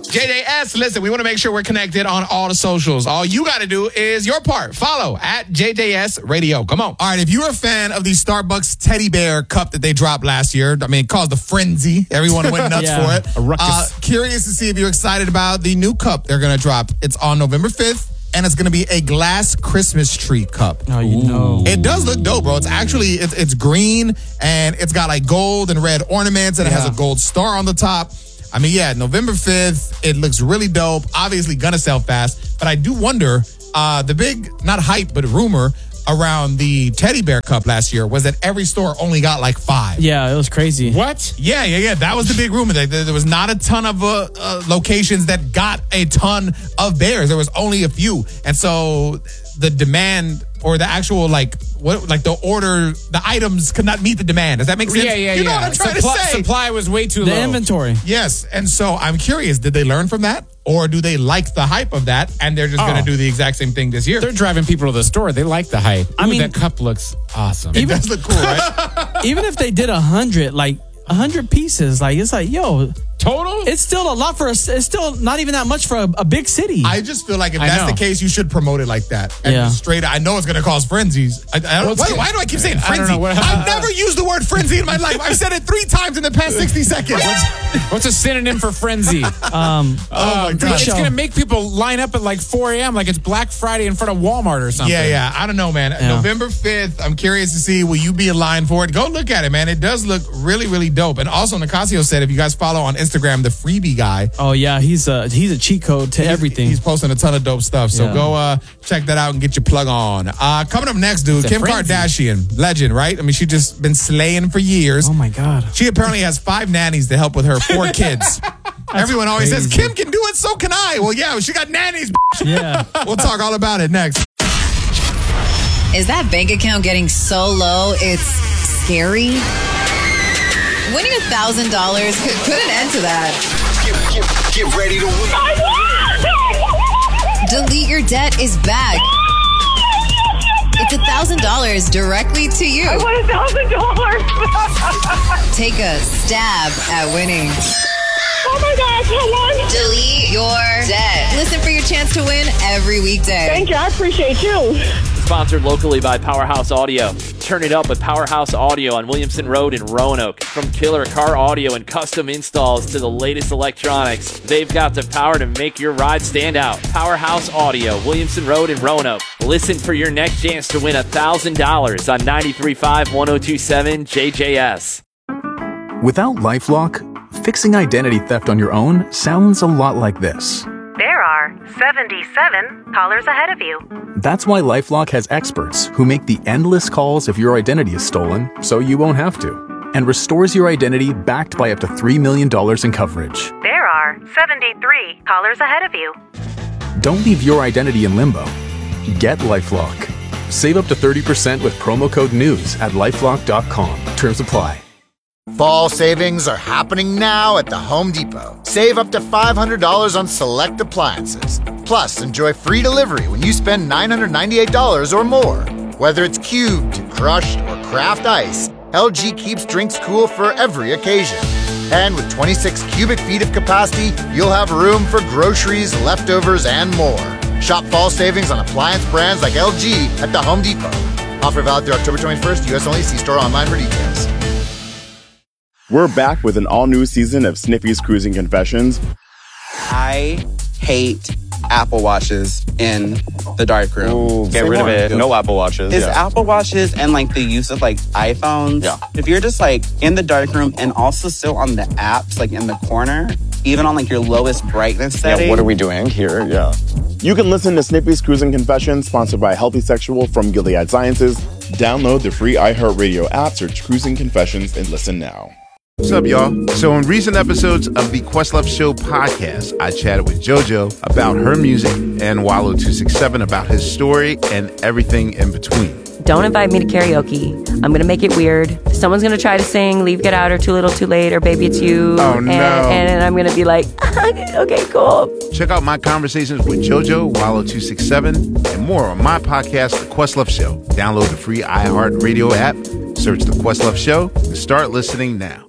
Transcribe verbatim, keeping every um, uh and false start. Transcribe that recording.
J J S, listen, we want to make sure we're connected on all the socials. All you got to do is your part. Follow at J J S Radio. Come on. All right, if you're a fan of the Starbucks teddy bear cup that they dropped last year, I mean, it caused a frenzy. Everyone went nuts Yeah, for it. a ruckus. Uh, curious to see if you're excited about the new cup they're going to drop. It's on November fifth. And it's going to be a glass Christmas tree cup. Oh, you know. It does look dope, bro. It's actually, it's, it's green, and it's got like gold and red ornaments, and it Yeah. has a gold star on the top. I mean, yeah, November fifth, it looks really dope. Obviously gonna sell fast. But I do wonder, uh, the big, not hype, but rumor around the teddy bear cup last year was that every store only got like five. Yeah, it was crazy. What? Yeah, yeah, yeah. That was the big rumor. That there was not a ton of uh, uh, locations that got a ton of bears. There was only a few. And so the demand or the actual like what like the order, the items could not meet the demand. Does that make sense? Yeah, yeah, you know yeah. what I'm trying supply, to say? supply was way too The low. inventory. Yes. And so I'm curious, did they learn from that? Or do they like the hype of that and they're just Oh. going to do the exact same thing this year? They're driving people to the store. They like the hype. I Ooh, mean- that cup looks awesome. It does look cool, right? Even if they did a hundred, like a hundred pieces, like it's like, yo, Total? it's still a lot for us. It's still not even that much for a, a big city. I just feel like if I that's know. the case, you should promote it like that. And Yeah. straight, I know it's going to cause frenzies. I, I don't, What's why, it- why do I keep saying I don't frenzy? know what- I've never used the word frenzy in my life. I've said it three times in the past sixty seconds. What's a synonym for frenzy? um, Oh, my God. It's going to make people line up at like four a.m. like it's Black Friday in front of Walmart or something. Yeah, yeah. I don't know, man. Yeah. November fifth, I'm curious to see, will you be in line for it? Go look at it, man. It does look really, really dope. And also, Nicasio said, if you guys follow on Instagram, the freebie guy, oh yeah, he's a he's a cheat code to everything. he's posting a ton of dope stuff. So Yeah. go uh, check that out and get your plug on. Uh, coming up next, dude, It's a Kim frenzy. Kardashian, legend, right? I mean, she's just been slaying for years. oh my god. She apparently has five nannies to help with her four kids. Everyone always says, crazy. Kim can do it, so can I. Well, yeah, she got nannies. Yeah. We'll talk all about it next. Is that bank account getting so low it's scary? Winning a thousand dollars could put an end to that. Get, get, get ready to win. Delete Your Debt is back. It's a thousand dollars directly to you. I want a thousand dollars. Take a stab at winning. Oh my gosh, I won. Delete Your Debt. Listen for your chance to win every weekday. Thank you. I appreciate you. Sponsored locally by Powerhouse Audio. Turn it up with Powerhouse Audio on Williamson Road in Roanoke. From killer car audio and custom installs to the latest electronics, they've got the power to make your ride stand out. Powerhouse Audio, Williamson Road in Roanoke. Listen for your next chance to win one thousand dollars on ninety-three point five, one oh two point seven J J S. Without LifeLock, fixing identity theft on your own sounds a lot like this. There are seventy-seven callers ahead of you. That's why LifeLock has experts who make the endless calls if your identity is stolen, so you won't have to, and restores your identity backed by up to three million dollars in coverage. There are seventy-three callers ahead of you. Don't leave your identity in limbo. Get LifeLock. Save up to thirty percent with promo code NEWS at lifelock dot com. Terms apply. Fall savings are happening now at the Home Depot. Save up to five hundred dollars on select appliances. Plus, enjoy free delivery when you spend nine hundred ninety-eight dollars or more. Whether it's cubed, crushed, or craft ice, L G keeps drinks cool for every occasion. And with twenty-six cubic feet of capacity, you'll have room for groceries, leftovers, and more. Shop fall savings on appliance brands like L G at the Home Depot. Offer valid through October twenty-first, U S only. See store online for details. We're back with an all-new season of Sniffy's Cruising Confessions. I hate Apple Watches in the dark room. Ooh, get rid of it. No Apple Watches. It's yeah. Apple Watches and like the use of like iPhones. Yeah. If you're just like in the dark room and also still on the apps, like in the corner, even on like your lowest brightness setting. Yeah, what are we doing here? Yeah. You can listen to Snippy's Cruising Confessions, sponsored by Healthy Sexual from Gilead Sciences. Download the free iHeartRadio app, search Cruising Confessions, and listen now. What's up, y'all? So in recent episodes of the Questlove Show podcast, I chatted with JoJo about her music and Wallow two sixty-seven about his story and everything in between. Don't invite me to karaoke. I'm going to make it weird. Someone's going to try to sing Leave, Get Out, or Too Little, Too Late, or Baby It's You. Oh, and, no. And I'm going to be like, okay, cool. Check out my conversations with JoJo, Wallow two sixty-seven, and more on my podcast, The Questlove Show. Download the free iHeartRadio app, search The Questlove Show, and start listening now.